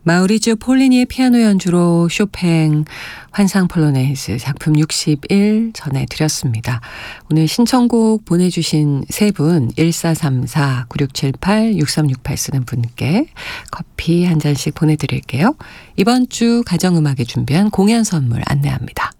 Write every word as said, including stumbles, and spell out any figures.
마우리즈 폴리니의 피아노 연주로 쇼팽 환상 폴로네이즈 작품 육십일 전해드렸습니다. 오늘 신청곡 보내주신 세 분 일사삼사 구육칠팔 육삼육팔 쓰는 분께 커피 한 잔씩 보내드릴게요. 이번 주 가정음악에 준비한 공연 선물 안내합니다.